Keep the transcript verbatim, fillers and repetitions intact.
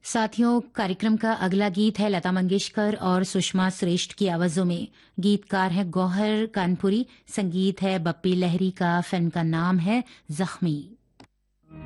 साथियों, कार्यक्रम का अगला गीत है लता मंगेशकर और सुषमा श्रेष्ठ की आवाजों में। गीतकार है गौहर कानपुरी, संगीत है बप्पी लहरी का, फिल्म का नाम है जख्मी।